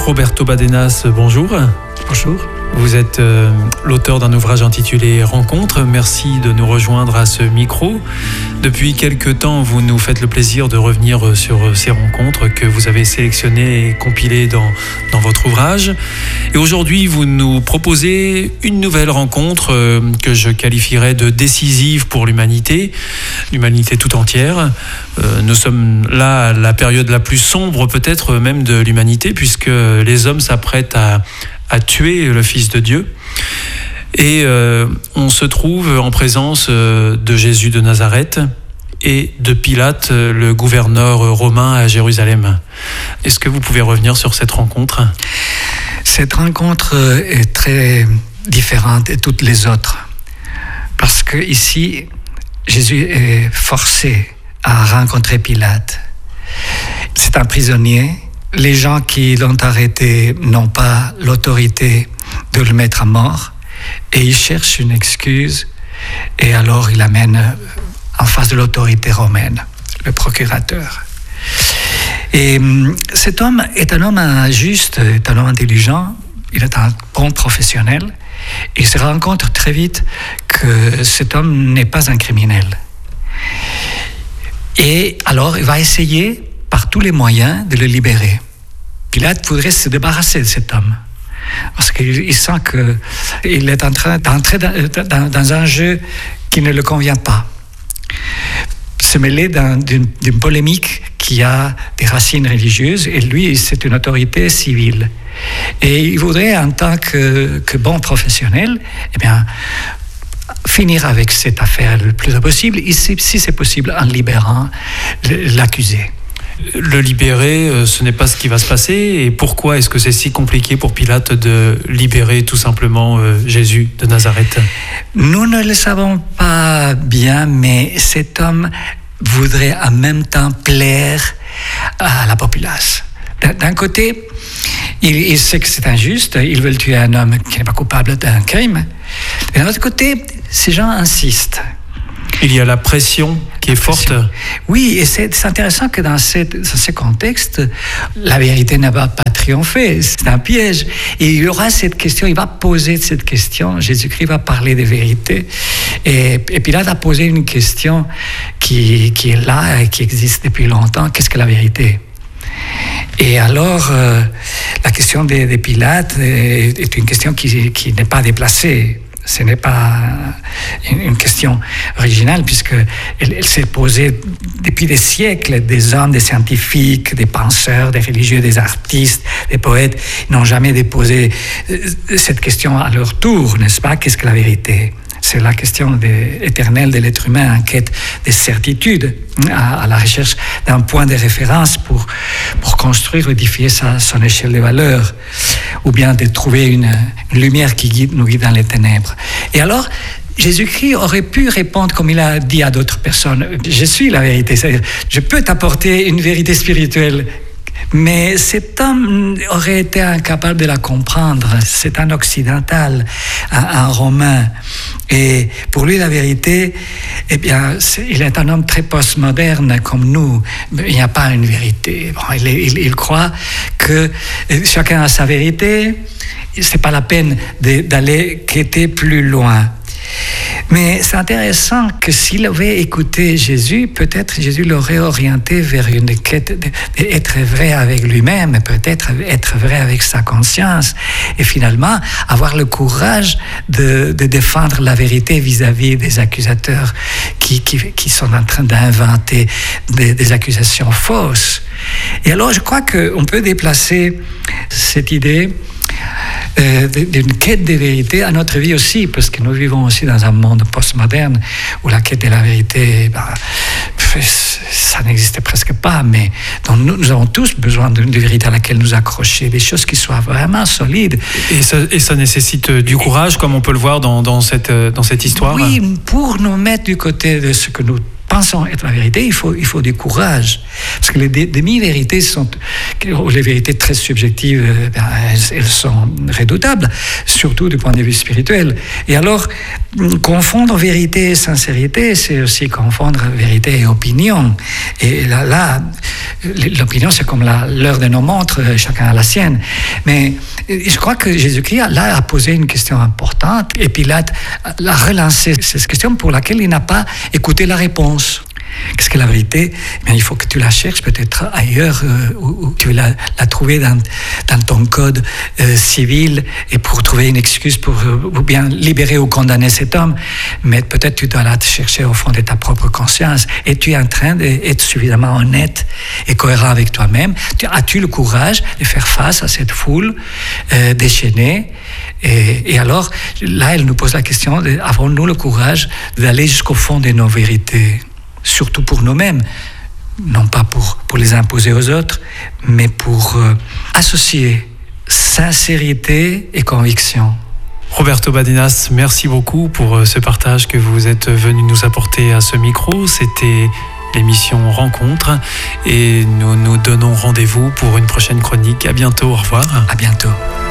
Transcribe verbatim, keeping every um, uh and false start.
Roberto Badenas, bonjour. Bonjour. Vous êtes euh, l'auteur d'un ouvrage intitulé « Rencontres ». Merci de nous rejoindre à ce micro. Depuis quelque temps, vous nous faites le plaisir de revenir sur ces rencontres que vous avez sélectionnées et compilées dans, dans votre ouvrage. Et aujourd'hui, vous nous proposez une nouvelle rencontre euh, que je qualifierais de décisive pour l'humanité, l'humanité tout entière. Euh, nous sommes là à la période la plus sombre peut-être même de l'humanité, puisque les hommes s'apprêtent à à tuer le Fils de Dieu. Et euh, on se trouve en présence euh, de Jésus de Nazareth et de Pilate, le gouverneur romain à Jérusalem. Est-ce que vous pouvez revenir sur cette rencontre ? Cette rencontre est très différente de toutes les autres. Parce que ici, Jésus est forcé à rencontrer Pilate. C'est un prisonnier. Les gens qui l'ont arrêté n'ont pas l'autorité de le mettre à mort et ils cherchent une excuse et alors il l'amène en face de l'autorité romaine, le procurateur. Et cet homme est un homme juste, est un homme intelligent, il est un bon professionnel. Il se rend compte très vite que cet homme n'est pas un criminel. Et alors il va essayer par tous les moyens de le libérer. Pilate voudrait se débarrasser de cet homme parce qu'il sent qu'il est en train d'entrer dans, dans, dans un jeu qui ne le convient pas. Se mêler dans, d'une, d'une polémique qui a des racines religieuses et lui, c'est une autorité civile. Et il voudrait, en tant que, que bon professionnel, eh bien, finir avec cette affaire le plus tôt possible, et si, si c'est possible, en libérant l'accusé. Le libérer, ce n'est pas ce qui va se passer. Et pourquoi est-ce que c'est si compliqué pour Pilate de libérer tout simplement Jésus de Nazareth ? Nous ne le savons pas bien, mais cet homme voudrait en même temps plaire à la populace. D'un côté, il, il sait que c'est injuste, ils veulent tuer un homme qui n'est pas coupable d'un crime. D'un autre côté, ces gens insistent. Il y a la pression qui est forte. Oui, et c'est, c'est intéressant que dans, cette, dans ce contexte, la vérité n'a pas, pas triomphé. C'est un piège. Et il y aura cette question, il va poser cette question. Jésus-Christ va parler de vérité. Et, et Pilate a posé une question qui, qui est là et qui existe depuis longtemps. Qu'est-ce que la vérité ? Et alors, euh, la question de, de Pilate est, est une question qui, qui n'est pas déplacée. Ce n'est pas une question originale puisqu'elle elle s'est posée depuis des siècles. Des hommes, des scientifiques, des penseurs, des religieux, des artistes, des poètes n'ont jamais déposé cette question à leur tour, n'est-ce pas ? Qu'est-ce que la vérité ? C'est la question de, éternelle de l'être humain en quête de certitude, à, à la recherche d'un point de référence pour, pour construire, édifier sa, son échelle de valeurs, ou bien de trouver une, une lumière qui guide, nous guide dans les ténèbres. Et alors, Jésus-Christ aurait pu répondre comme il a dit à d'autres personnes, « Je suis la vérité, c'est-à-dire, je peux t'apporter une vérité spirituelle. » Mais cet homme aurait été incapable de la comprendre. C'est un occidental, un, un romain. Et pour lui, la vérité, eh bien, c'est, il est un homme très postmoderne comme nous. Il n'y a pas une vérité. Bon, il, il, il croit que chacun a sa vérité. Ce n'est pas la peine de, d'aller quêter plus loin. Mais c'est intéressant que s'il avait écouté Jésus, peut-être Jésus l'aurait orienté vers une quête d'être vrai avec lui-même, peut-être être vrai avec sa conscience, et finalement avoir le courage de, de défendre la vérité vis-à-vis des accusateurs qui, qui, qui sont en train d'inventer des, des accusations fausses. Et alors je crois qu'on peut déplacer cette idée Euh, d'une quête de vérité à notre vie aussi, parce que nous vivons aussi dans un monde postmoderne où la quête de la vérité, ben, ça n'existe presque pas, mais donc nous, nous avons tous besoin d'une vérité à laquelle nous accrocher, des choses qui soient vraiment solides. Et ça, et ça nécessite du courage, comme on peut le voir dans, dans, cette, dans cette histoire. Oui, pour nous mettre du côté de ce que nous pensons être la vérité, il faut, il faut du courage. Parce que les demi-vérités sont les vérités très subjectives, ben, elles, elles sont redoutables, surtout du point de vue spirituel. Et alors, confondre vérité et sincérité, c'est aussi confondre vérité et opinion. Et là, là l'opinion, c'est comme la, l'heure de nos montres, chacun a la sienne. Mais je crois que Jésus-Christ, là, a posé une question importante, et Pilate a relancé cette question pour laquelle il n'a pas écouté la réponse. Qu'est-ce que la vérité? Mais il faut que tu la cherches peut-être ailleurs, euh, où, où tu l'as, l'as trouvée dans, dans ton code euh, civil, et pour trouver une excuse pour euh, ou bien libérer ou condamner cet homme. Mais peut-être tu dois la chercher au fond de ta propre conscience. Et tu es en train d'être suffisamment honnête et cohérent avec toi-même. Tu, as-tu le courage de faire face à cette foule euh, déchaînée? Et, et alors, là, elle nous pose la question, de, avons-nous le courage d'aller jusqu'au fond de nos vérités? Surtout pour nous-mêmes, non pas pour, pour les imposer aux autres, mais pour euh, associer sincérité et conviction. Roberto Badinas, merci beaucoup pour ce partage que vous êtes venu nous apporter à ce micro. C'était l'émission Rencontre, et nous nous donnons rendez-vous pour une prochaine chronique. À bientôt, au revoir. À bientôt.